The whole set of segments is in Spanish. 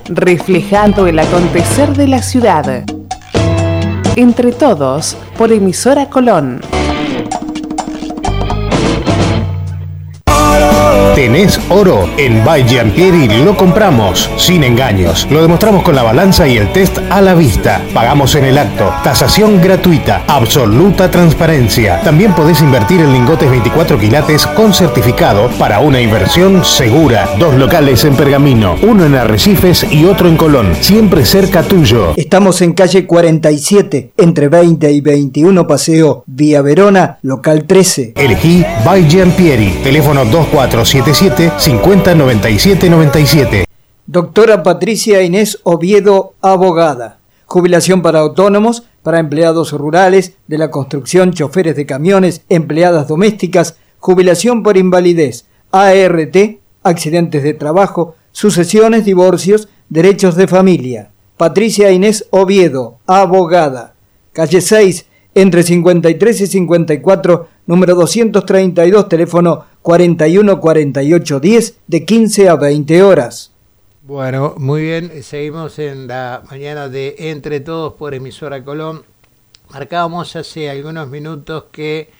reflejando el acontecer de la ciudad. Entre todos, por Emisora Colón. ¿Tenés oro? En By Giampieri lo compramos, sin engaños. Lo demostramos con la balanza y el test a la vista. Pagamos en el acto. Tasación gratuita. Absoluta transparencia. También podés invertir en lingotes 24 quilates con certificado para una inversión segura. 2 locales en Pergamino, uno en Arrecifes y otro en Colón. Siempre cerca tuyo. Estamos en calle 47, entre 20 y 21 Paseo Vía Verona, local 13. Elegí By Giampieri. Teléfono 2477 50 97 97. Doctora Patricia Inés Oviedo, abogada. Jubilación para autónomos, para empleados rurales, de la construcción, choferes de camiones, empleadas domésticas, jubilación por invalidez, ART, accidentes de trabajo, sucesiones, divorcios, derechos de familia. Patricia Inés Oviedo, abogada. Calle 6, entre 53 y 54, número 232, teléfono 41 48 10, de 15 a 20 horas. Bueno, muy bien, seguimos en la mañana de Entre Todos por Emisora Colón. Marcábamos hace algunos minutos que,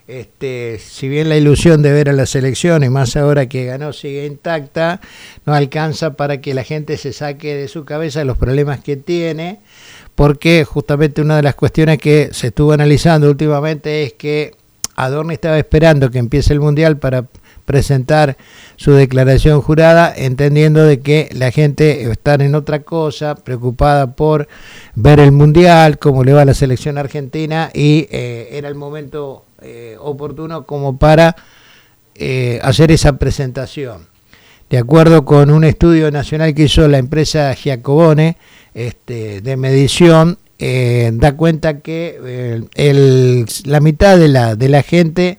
si bien la ilusión de ver a la selección, y más ahora que ganó, sigue intacta, no alcanza para que la gente se saque de su cabeza los problemas que tiene, porque justamente una de las cuestiones que se estuvo analizando últimamente es que Adorni estaba esperando que empiece el Mundial para presentar su declaración jurada, entendiendo de que la gente está en otra cosa, preocupada por ver el Mundial, cómo le va a la selección argentina, y era el momento oportuno como para hacer esa presentación. De acuerdo con un estudio nacional que hizo la empresa Giacobone de medición, da cuenta que la mitad de la gente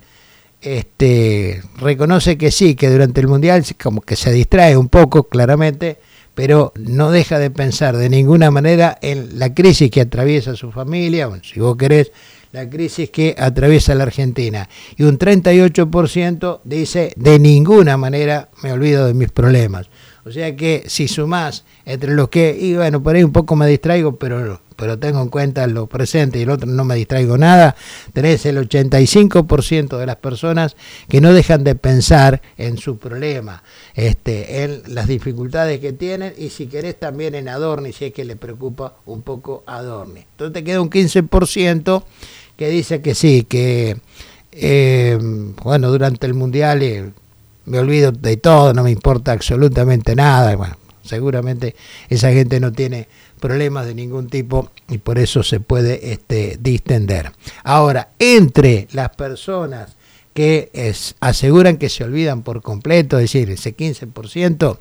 reconoce que sí, que durante el Mundial como que se distrae un poco, claramente, pero no deja de pensar de ninguna manera en la crisis que atraviesa su familia, o si vos querés, la crisis que atraviesa la Argentina. Y un 38% dice, de ninguna manera me olvido de mis problemas. O sea que si sumás entre los que, y bueno, por ahí un poco me distraigo, pero tengo en cuenta lo presente, y el otro no me distraigo nada, tenés el 85% de las personas que no dejan de pensar en su problema, en las dificultades que tienen, y si querés también en Adorni, si es que le preocupa un poco Adorni. Entonces te queda un 15% que dice que sí, que durante el Mundial me olvido de todo, no me importa absolutamente nada. Bueno, seguramente esa gente no tiene problemas de ningún tipo y por eso se puede distender. Ahora, entre las personas que aseguran que se olvidan por completo, es decir, ese 15%,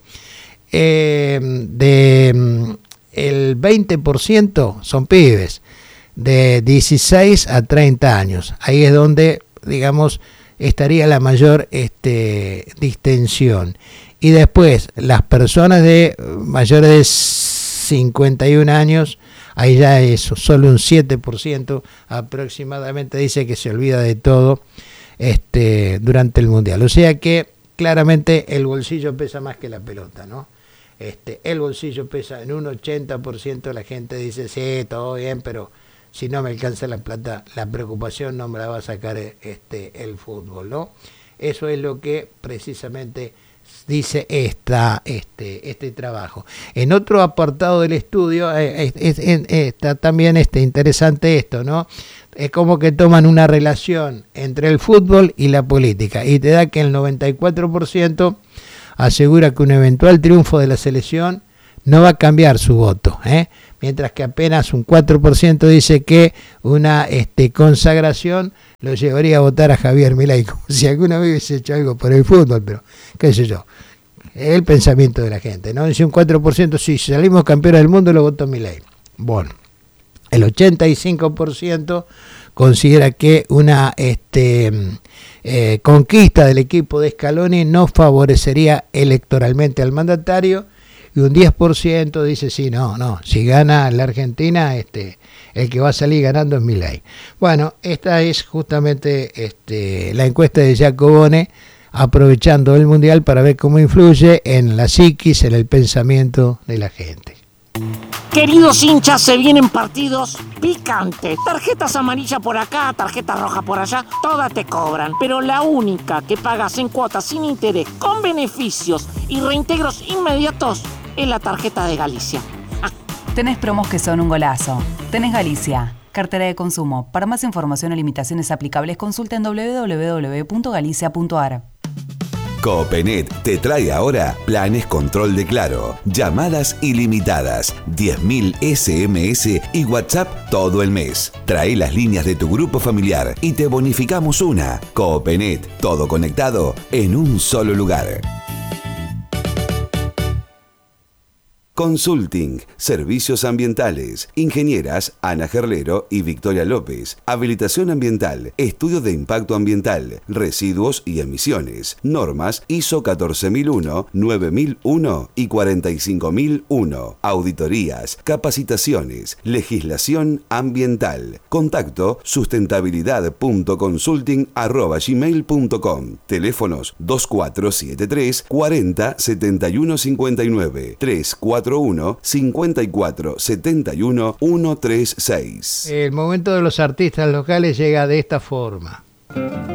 el 20% son pibes de 16 a 30 años. Ahí es donde, digamos, estaría la mayor distensión. Y después, las personas de mayores de 51 años, ahí ya es solo un 7% aproximadamente dice que se olvida de todo durante el Mundial. O sea que claramente el bolsillo pesa más que la pelota, ¿no? El bolsillo pesa en un 80%, la gente dice, sí, todo bien, pero si no me alcanza la plata, la preocupación no me la va a sacar el fútbol, ¿no? Eso es lo que precisamente dice este trabajo. En otro apartado del estudio está también interesante esto, ¿no? Es como que toman una relación entre el fútbol y la política, y te da que el 94% asegura que un eventual triunfo de la selección no va a cambiar su voto, mientras que apenas un 4% dice que una consagración lo llevaría a votar a Javier Milei, como si alguna vez hubiese hecho algo por el fútbol, pero qué sé yo, el pensamiento de la gente, ¿no? Dice un 4%, si salimos campeones del mundo lo votó Milei. Bueno, el 85% considera que una conquista del equipo de Scaloni no favorecería electoralmente al mandatario, y un 10% dice sí, no, si gana la Argentina, el que va a salir ganando es Milei. Bueno, esta es justamente la encuesta de Giacobone aprovechando el Mundial para ver cómo influye en la psiquis, en el pensamiento de la gente. Queridos hinchas, se vienen partidos picantes. Tarjetas amarillas por acá, tarjetas rojas por allá, todas te cobran. Pero la única que pagas en cuotas sin interés, con beneficios y reintegros inmediatos, es la tarjeta de Galicia. Tenés promos que son un golazo. Tenés Galicia, cartera de consumo. Para más información o limitaciones aplicables, consulta en www.galicia.ar. Copenet te trae ahora planes control de Claro, llamadas ilimitadas, 10.000 SMS y WhatsApp todo el mes. Trae las líneas de tu grupo familiar y te bonificamos una. Copenet, todo conectado en un solo lugar. Consulting, servicios ambientales, ingenieras Ana Gerlero y Victoria López, habilitación ambiental, estudio de impacto ambiental, residuos y emisiones, normas ISO 14001, 9001 y 45001, auditorías, capacitaciones, legislación ambiental. Contacto sustentabilidad.consulting@gmail.com. Teléfonos 2473 40 71 59 341 54 71 136. El momento de los artistas locales llega de esta forma.